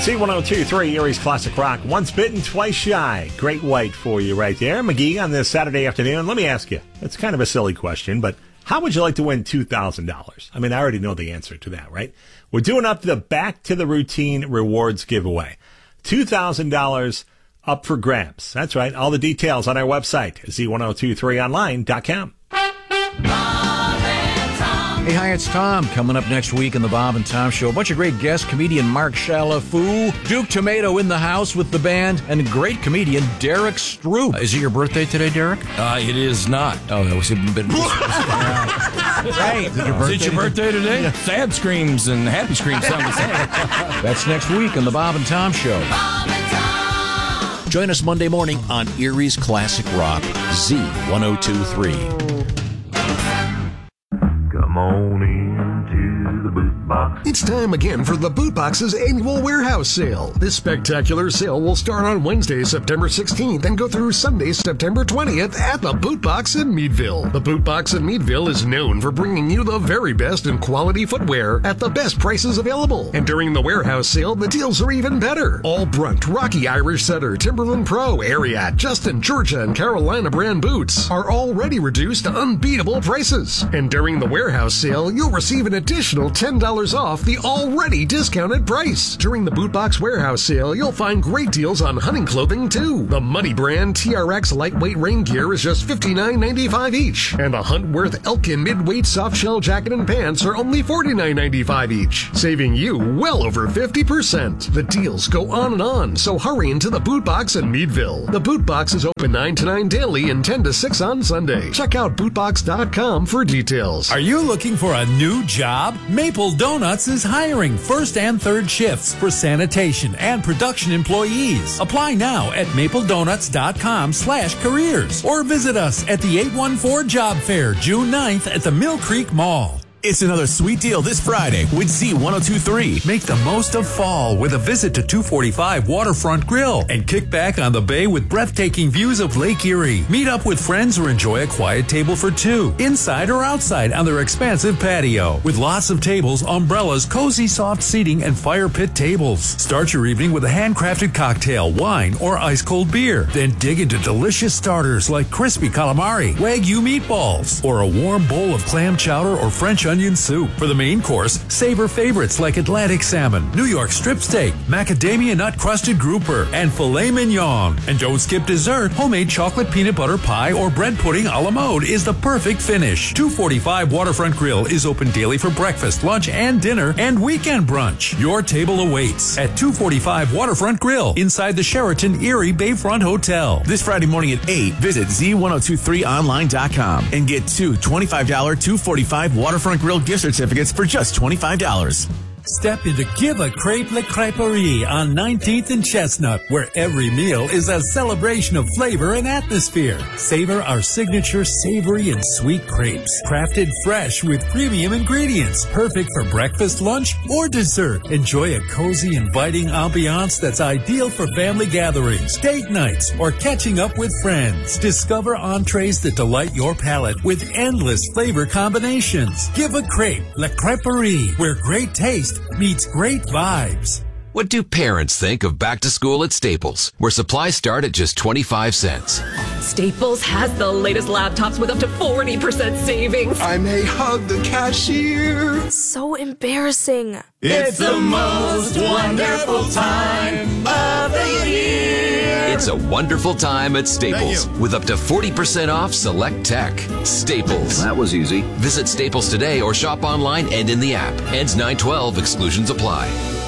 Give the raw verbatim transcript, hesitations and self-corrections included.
C one oh two point three, Erie's Classic Rock. Once bitten, twice shy. Great white for you right there. McGee on this Saturday afternoon. Let me ask you, it's kind of a silly question, but how would you like to win two thousand dollars? I mean, I already know the answer to that, right? We're doing up the Back to the Routine Rewards giveaway. two thousand dollars up for grabs. That's right. All the details on our website, Z ten twenty-three online dot com. Hey, hi, it's Tom. Coming up next week on the Bob and Tom Show, a bunch of great guests, comedian Mark Chalafu, Duke Tomato in the house with the band, and great comedian Derek Stroop. Uh, is it your birthday today, Derek? Uh, it is not. Oh, that was a bit... Right. Is it your birthday, is it your birthday today? Yeah. Sad screams and happy screams sound the same. That's next week on the Bob and Tom Show. Bob and Tom. Join us Monday morning on Erie's Classic Rock, Z ten twenty-three. Come on into the boot box. It's time again for the Boot Box's annual warehouse sale. This spectacular sale will start on Wednesday, September sixteenth and go through Sunday, September twentieth at the Boot Box in Meadville. The Boot Box in Meadville is known for bringing you the very best in quality footwear at the best prices available. And during the warehouse sale, the deals are even better. All Brunt, Rocky Irish Setter, Timberland Pro, Ariat, Justin, Georgia, and Carolina brand boots are already reduced to unbeatable prices. And during the warehouse sale, you'll receive an additional ten dollars off the already discounted price. During the Boot Box warehouse sale, you'll find great deals on hunting clothing too. The Muddy brand T R X lightweight rain gear is just fifty-nine ninety-five each, and the Huntworth Elkin midweight soft shell jacket and pants are only forty-nine ninety-five each, saving you well over fifty percent. The deals go on and on, so hurry into the Boot Box in Meadville. The Boot Box is open nine to nine daily and ten to six on Sunday. Check out boot box dot com for details. Are you looking for a new job? Maple Donuts is hiring first and third shifts for sanitation and production employees. Apply now at maple donuts dot com slash careers or visit us at the eight one four Job Fair June ninth at the Mill Creek Mall. It's another sweet deal this Friday with Z ten twenty-three. Make the most of fall with a visit to two forty-five Waterfront Grill and kick back on the bay with breathtaking views of Lake Erie. Meet up with friends or enjoy a quiet table for two, inside or outside on their expansive patio. With lots of tables, umbrellas, cozy soft seating, and fire pit tables. Start your evening with a handcrafted cocktail, wine, or ice-cold beer. Then dig into delicious starters like crispy calamari, Wagyu meatballs, or a warm bowl of clam chowder or French onion soup. For the main course, savor favorites like Atlantic salmon, New York strip steak, macadamia nut crusted grouper, and filet mignon. And don't skip dessert. Homemade chocolate peanut butter pie or bread pudding a la mode is the perfect finish. two forty-five Waterfront Grill is open daily for breakfast, lunch, and dinner, and weekend brunch. Your table awaits at two forty-five Waterfront Grill inside the Sheraton Erie Bayfront Hotel. This Friday morning at eight, visit Z ten twenty-three online dot com and get two twenty-five dollars two forty-five Waterfront Grill gift certificates for just twenty-five dollars. Step into Give a Crepe Le Creperie on nineteenth and Chestnut, where every meal is a celebration of flavor and atmosphere. Savor our signature savory and sweet crepes, crafted fresh with premium ingredients, perfect for breakfast, lunch, or dessert. Enjoy a cozy, inviting ambiance that's ideal for family gatherings, date nights, or catching up with friends. Discover entrees that delight your palate with endless flavor combinations. Give a Crepe Le Creperie, where great taste meets great vibes. What do parents think of back to school at Staples, where supplies start at just twenty-five cents? Staples has the latest laptops with up to forty percent savings. I may hug the cashier. So embarrassing. It's the most wonderful time of the year. It's a wonderful time at Staples with up to forty percent off select tech. Staples. That was easy. Visit Staples today or shop online and in the app. Ends nine twelve. Exclusions apply.